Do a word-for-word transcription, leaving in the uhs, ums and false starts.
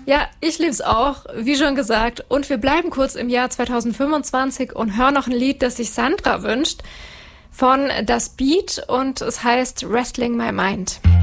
Ja, ich lieb's auch, wie schon gesagt. Und wir bleiben kurz im Jahr zweitausendfünfundzwanzig und hören noch ein Lied, das sich Sandra wünscht, von Das Beat, und es heißt Wrestling My Mind.